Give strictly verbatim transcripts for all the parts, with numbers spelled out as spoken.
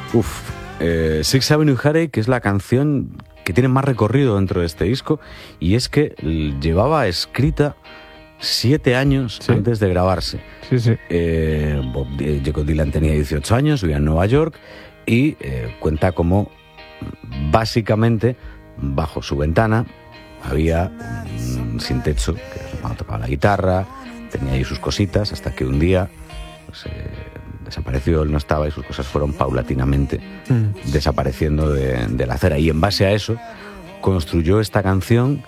Uf, eh, Sixth Avenue Heartache, que es la canción que tiene más recorrido dentro de este disco, y es que llevaba escrita siete años ¿Sí? antes de grabarse. Sí, sí. Eh, Bob, eh, Jacob Dylan tenía dieciocho años, vivía en Nueva York, y eh, cuenta cómo básicamente bajo su ventana había un sin techo que cuando tocaba la guitarra, tenía ahí sus cositas, hasta que un día pues, eh, desapareció, él no estaba y sus cosas fueron paulatinamente mm. desapareciendo de, de la acera, y en base a eso construyó esta canción.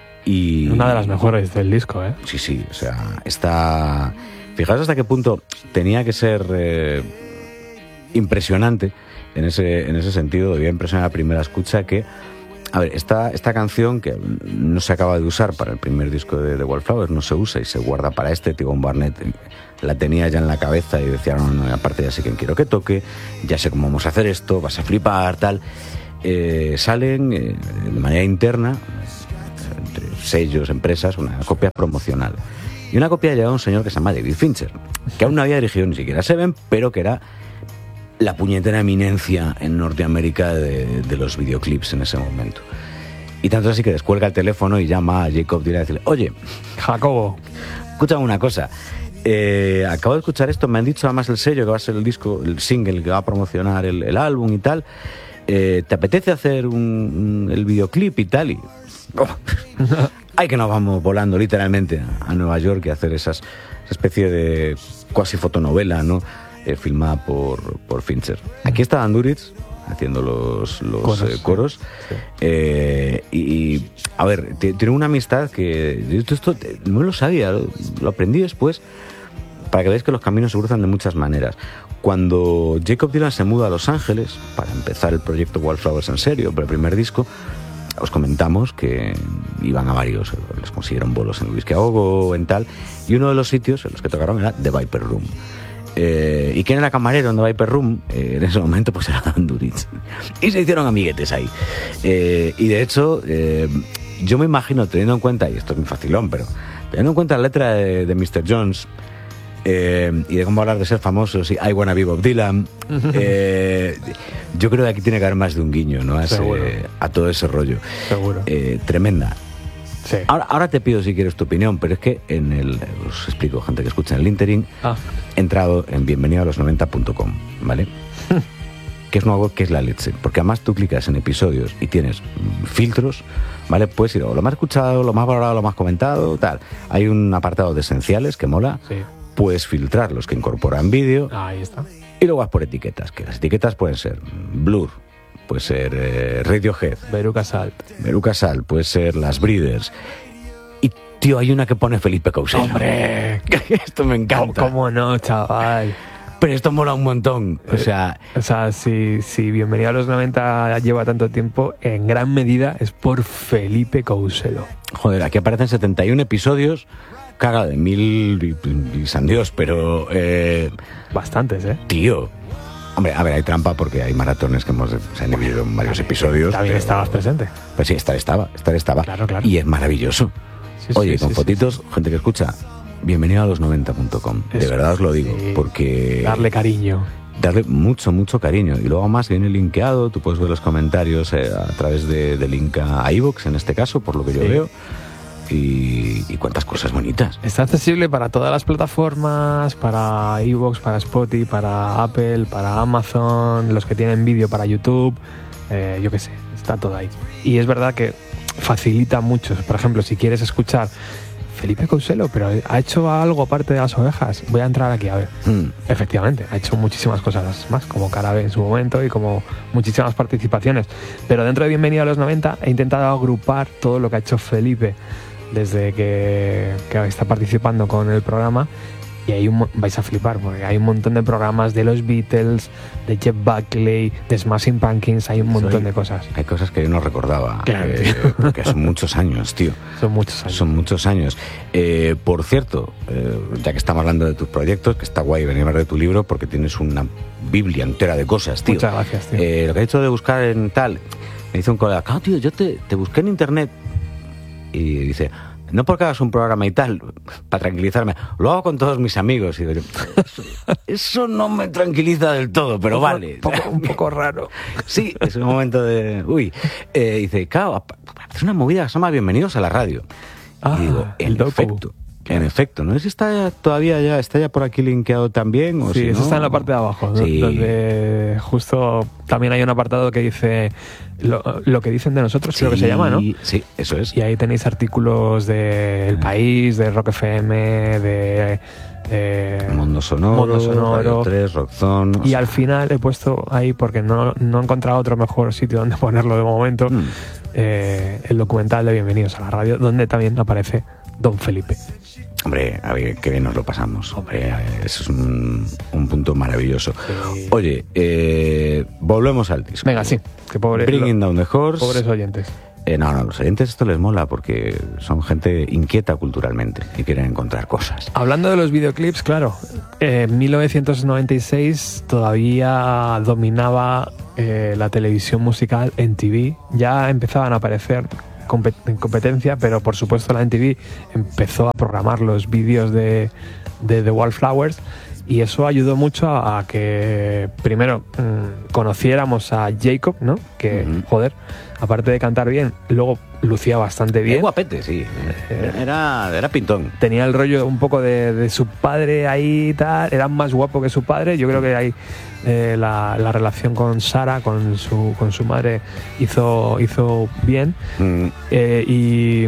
Y una de las mejores del disco, ¿eh? Sí, sí, o sea, está... Fijaos hasta qué punto tenía que ser eh, impresionante en ese, en ese sentido, debía impresionar a la primera escucha que, a ver, esta, esta canción que no se acaba de usar para el primer disco de The Wallflowers, no se usa y se guarda para este. T-Bone Barnett la tenía ya en la cabeza y decía, no, no, aparte ya sé quién quiero que toque, ya sé cómo vamos a hacer esto, vas a flipar, tal. Eh, salen eh, de manera interna, entre sellos, empresas, una copia promocional. Y una copia llevaba un señor que se llama David Fincher, que aún no había dirigido ni siquiera Seven, pero que era la puñetera eminencia en Norteamérica de, de los videoclips en ese momento. Y tanto así que descuelga el teléfono y llama a Jacob Dylan y decirle, oye, Jacobo, escúchame una cosa, eh, acabo de escuchar esto, me han dicho además el sello que va a ser el disco, el single que va a promocionar el, el álbum y tal, eh, ¿te apetece hacer un, un, el videoclip y tal? Y oh, hay que nos vamos volando literalmente a, a Nueva York y hacer esas, esa especie de cuasi fotonovela, ¿no? Eh, filmada por, por Fincher. Aquí está Dan Duritz haciendo los, los coros, eh, coros. Sí. Eh, y, y a ver, tiene una amistad que yo esto no lo sabía, lo, lo aprendí después, para que veáis que los caminos se cruzan de muchas maneras. Cuando Jacob Dylan se muda a Los Ángeles para empezar el proyecto Wallflowers en serio, para el primer disco, os comentamos que iban a varios, les consiguieron bolos en Whisky a Go en tal, y uno de los sitios en los que tocaron era The Viper Room. Eh, ¿Y quién era camarero en The Viper Room? Eh, en ese momento pues era Dan Duritz. Y se hicieron amiguetes ahí. Eh, y de hecho, eh, yo me imagino, teniendo en cuenta, y esto es muy facilón, pero teniendo en cuenta la letra de, de mister Jones, eh, y de cómo hablar de ser famosos y I Wanna Be Bob Dylan, eh, yo creo que aquí tiene que haber más de un guiño, ¿no? A, ese, a todo ese rollo. Seguro. Eh, tremenda. Sí. Ahora, ahora te pido si quieres tu opinión, pero es que en el, os explico, gente que escucha en el Interim, ah. he entrado en bienvenido a los noventa punto com, ¿vale? Que es una web que es la leche, porque además tú clicas en episodios y tienes filtros, ¿vale? Puedes ir o lo más escuchado, lo más valorado, lo más comentado, tal. Hay un apartado de esenciales que mola. Sí. Puedes filtrar los que incorporan vídeo. Ahí está. Y luego vas por etiquetas, que las etiquetas pueden ser Blur, puede ser eh, Radiohead, Veruca Salt, Veruca Salt, puede ser Las Breeders. Y, tío, hay una que pone Felipe Couselo. ¡Hombre! Esto me encanta. ¿Cómo no, chaval? Pero esto mola un montón. O sea, eh, o sea si, si Bienvenido a los noventa lleva tanto tiempo, en gran medida es por Felipe Couselo. Joder, aquí aparecen setenta y uno episodios, caga de mil y, y san Dios, pero... Eh, bastantes, ¿eh? Tío. Hombre, a ver, hay trampa porque hay maratones que hemos se han dividido en varios episodios. También pero, estabas presente. Pues sí, estar estaba, estar estaba. Claro, claro. Y es maravilloso. Sí, Oye, sí, con sí, fotitos, sí, sí. gente que escucha, bienvenido a los noventa punto com. De verdad os lo digo, sí. porque... Darle cariño. Darle mucho, mucho cariño. Y luego más viene linkeado, tú puedes ver los comentarios eh, a través de, de link a iVoox, en este caso, por lo que yo sí. veo. Y, y cuántas cosas bonitas. Está accesible para todas las plataformas, para iVoox, para Spotify, para Apple, para Amazon, los que tienen vídeo para YouTube, eh, yo qué sé, está todo ahí. Y es verdad que facilita mucho. Por ejemplo, si quieres escuchar Felipe Couselo, pero ha hecho algo aparte de Las Ovejas, voy a entrar aquí a ver. Mm. Efectivamente, ha hecho muchísimas cosas más, como Carabe en su momento y como muchísimas participaciones. Pero dentro de Bienvenido a los noventa he intentado agrupar todo lo que ha hecho Felipe desde que, que está participando con el programa, y ahí un, vais a flipar porque hay un montón de programas de los Beatles, de Jeff Buckley, de Smashing Pumpkins, hay un montón Soy, de cosas. Hay cosas que yo no recordaba, claro, eh, porque son muchos años, tío. Son muchos años. Son muchos años. Eh, por cierto, eh, ya que estamos hablando de tus proyectos, que está guay venir a hablar de tu libro porque tienes una biblia entera de cosas, tío. Muchas gracias, tío. Eh, lo que he hecho de buscar en tal, me dice un colega, claro, tío, yo te, te busqué en internet. Y dice, no porque hagas un programa y tal, para tranquilizarme, lo hago con todos mis amigos. Y digo, eso, eso no me tranquiliza del todo, pero un poco, vale. Un poco, un poco raro. Sí, es un momento de... Uy, eh, dice, claro, es una movida que se llama Bienvenidos a la Radio. Ah, y digo, en el efecto, en efecto, no sé si está todavía ya, está ya por aquí linkeado también. O sí, si eso no, está en la parte de abajo, sí. donde justo también hay un apartado que dice lo, lo que dicen de nosotros, Sí, creo que se llama, ¿no? Sí, eso es. Y ahí tenéis artículos de El País, de Rock F M, de... Eh, Mundo Sonoro, Mundo Sonoro. Radio tres, Rockzone. Y al final he puesto ahí, porque no, no he encontrado otro mejor sitio donde ponerlo de momento, Mm. eh, el documental de Bienvenidos a la Radio, donde también aparece Don Felipe. Hombre, a ver, qué bien nos lo pasamos. Hombre, eso es un, un punto maravilloso. Sí. Oye, eh, volvemos al disco. Venga, sí, que pobre, Bringing lo, Down the Horse. pobres oyentes. Eh, no, no, los oyentes esto les mola porque son gente inquieta culturalmente y quieren encontrar cosas. Hablando de los videoclips, claro, eh, en mil novecientos noventa y seis todavía dominaba eh, la televisión musical en T V. Ya empezaban a aparecer compet- en competencia, pero por supuesto la M T V empezó a programar los vídeos de, de The Wallflowers. Y eso ayudó mucho a, a que primero mmm, conociéramos a Jacob, ¿no? Que, uh-huh. joder, aparte de cantar bien, luego lucía bastante bien. Era guapete, sí. Era, era pintón. Tenía el rollo un poco de, de su padre ahí y tal. Era más guapo que su padre. Yo creo que ahí eh, la, la relación con Sara, con su, con su madre, hizo, hizo bien. Mm. Eh, y...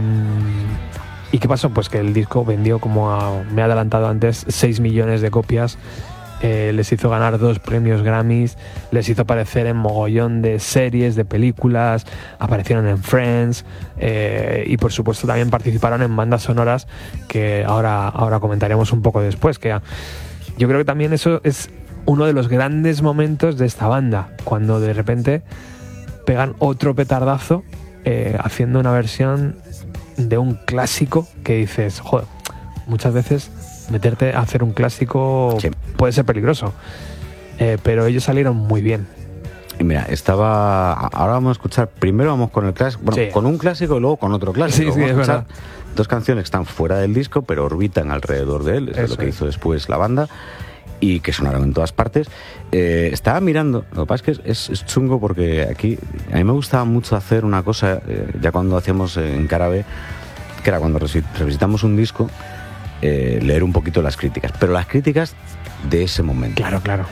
¿Y qué pasó? Pues que el disco vendió, como a, me he adelantado antes, seis millones de copias. Eh, les hizo ganar dos premios Grammys, les hizo aparecer en mogollón de series, de películas, aparecieron en Friends eh, y por supuesto también participaron en bandas sonoras que ahora, ahora comentaremos un poco después. Que yo creo que también eso es uno de los grandes momentos de esta banda, cuando de repente pegan otro petardazo eh, haciendo una versión de un clásico que dices, joder, muchas veces meterte a hacer un clásico sí. puede ser peligroso, eh, pero ellos salieron muy bien. Y mira, estaba, ahora vamos a escuchar, primero vamos con el clásico, bueno, sí. con un clásico y luego con otro clásico. Sí, sí, vamos es a escuchar verdad. Dos canciones que están fuera del disco, pero orbitan alrededor de él, eso es lo que hizo después la banda, y que sonaron en todas partes. Eh, estaba mirando, lo que pasa es que es, es chungo porque aquí a mí me gustaba mucho hacer una cosa, eh, ya cuando hacíamos en Cara B, que era cuando revisitamos un disco, eh, leer un poquito las críticas, pero las críticas de ese momento. Claro, claro.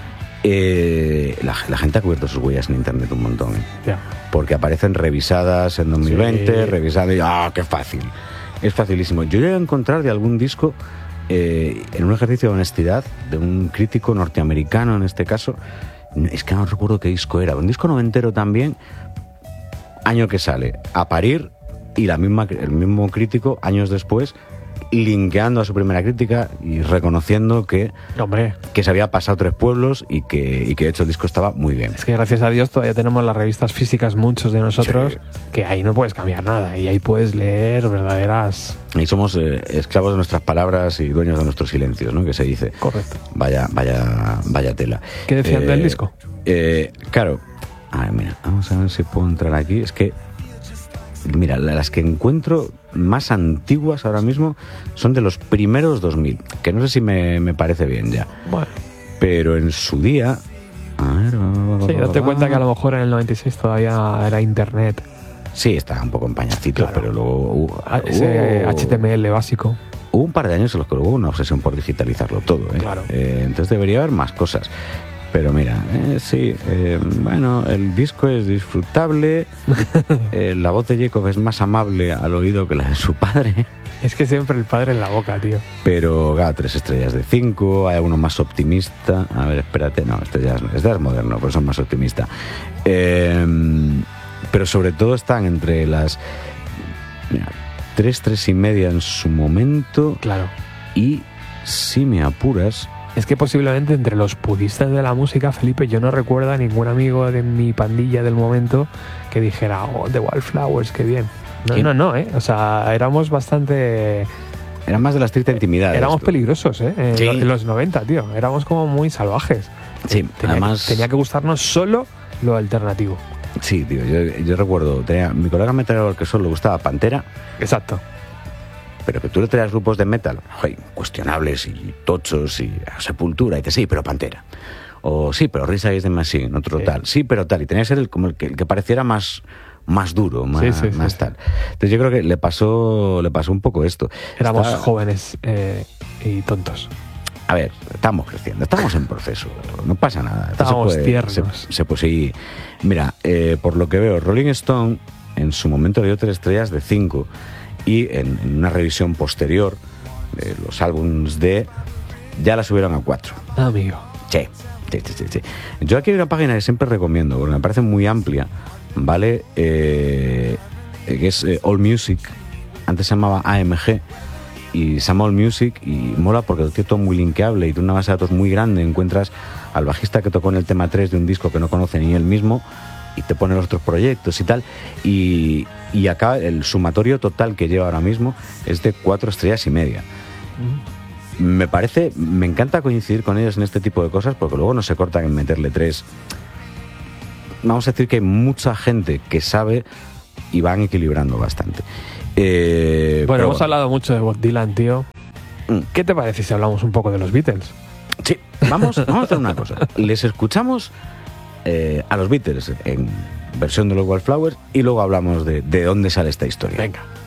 Eh, la, la gente ha cubierto sus huellas en internet un montón, ¿eh? Yeah. Porque aparecen revisadas en dos mil veinte, sí. revisadas y ¡ah, qué fácil! Es facilísimo. Yo llegué a encontrar de algún disco Eh, en un ejercicio de honestidad de un crítico norteamericano en este caso, es que no recuerdo qué disco era, un disco noventero también, año que sale, A Parir, y la misma, el mismo crítico años después linkeando a su primera crítica y reconociendo que, Hombre. que se había pasado tres pueblos y que, y que de hecho el disco estaba muy bien. Es que gracias a Dios todavía tenemos las revistas físicas, muchos de nosotros, sí. que ahí no puedes cambiar nada y ahí puedes leer verdaderas... Y somos eh, esclavos de nuestras palabras y dueños de nuestros silencios, ¿no? Que se dice. Correcto. Vaya, vaya, vaya tela. ¿Qué decían eh, del disco? Eh, claro. A ver, mira, vamos a ver si puedo entrar aquí. Es que, mira, las que encuentro más antiguas ahora mismo son de los primeros dos mil, que no sé si me, me parece bien ya. Bueno. Pero en su día... A ver, sí, date cuenta que a lo mejor en el noventa y seis todavía era internet. Sí, estaba un poco en pañacitos, claro. Pero luego... Hubo, Ese hubo, H T M L básico. Hubo un par de años en los que hubo una obsesión por digitalizarlo todo, ¿eh? Claro. Eh, entonces debería haber más cosas. Pero mira, eh, sí, eh, bueno, el disco es disfrutable, eh, la voz de Jacob es más amable al oído que la de su padre. Es que siempre el padre en la boca, tío. Pero, ga, tres estrellas de cinco, hay alguno más optimista. A ver, espérate, no, este ya es, este ya es moderno, por eso es más optimista. Eh, pero sobre todo están entre las... Mira, tres, tres y media en su momento. Claro. Y, si me apuras... Es que posiblemente entre los puristas de la música, Felipe, yo no recuerdo a ningún amigo de mi pandilla del momento que dijera, oh, The Wallflowers, qué bien. No, no, no, ¿eh? O sea, éramos bastante... Eran más de la estricta intimidad. Éramos esto. peligrosos, ¿eh? En, sí. en los noventa, tío. Éramos como muy salvajes. Sí, tenía, además... Tenía que gustarnos solo lo alternativo. Sí, tío, yo, yo recuerdo, tenía, mi colega metalero al que solo le gustaba Pantera. Exacto. pero que tú le traes grupos de metal, oye, cuestionables y tochos y a Sepultura, y dices, sí, pero Pantera. O sí, pero Rage Against the Machine, otro sí. tal. Sí, pero tal. Y tenía que ser el, como el que, el que pareciera más, más duro, más, sí, sí, más sí, tal. Entonces yo creo que le pasó, le pasó un poco esto. Éramos Está... jóvenes eh, y tontos. A ver, estamos creciendo, estamos en proceso, no pasa nada. Estamos se tiernos. Se, se, pues sí. Mira, eh, por lo que veo, Rolling Stone en su momento le dio tres estrellas de cinco y en, en una revisión posterior de los álbumes de ya la subieron a cuatro. Ah, amigo. Sí, sí, sí, sí. Yo aquí hay una página que siempre recomiendo porque me parece muy amplia, ¿vale? Eh, que es eh, All Music, antes se llamaba A M G. Y se llama All Music y mola porque el tío todo muy linkeable y tiene una base de datos muy grande. Encuentras al bajista que tocó en el tema tres de un disco que no conoce ni él mismo y te pone los otros proyectos y tal. Y, y acá el sumatorio total que lleva ahora mismo es de cuatro estrellas y media. Mm. Me parece, me encanta coincidir con ellos en este tipo de cosas porque luego no se cortan en meterle tres. Vamos a decir que hay mucha gente que sabe y van equilibrando bastante. Eh, bueno, hemos bueno. hablado mucho de Bob Dylan, tío. ¿Qué te parece si hablamos un poco de los Beatles? Sí, vamos, vamos a hacer una cosa. Les escuchamos eh, a los Beatles en versión de los Wallflowers y luego hablamos de, de dónde sale esta historia. Venga.